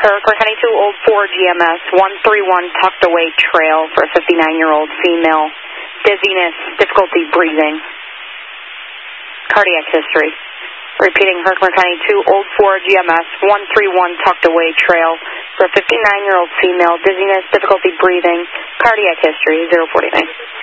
Herkimer County 2, Old Ford GMS, 131 tucked away trail for a 59-year-old female. Dizziness, difficulty breathing. Cardiac history. Repeating, Herkimer County 2, Old Ford GMS, 131 tucked away trail for a 59-year-old female. Dizziness, difficulty breathing. Cardiac history, 049.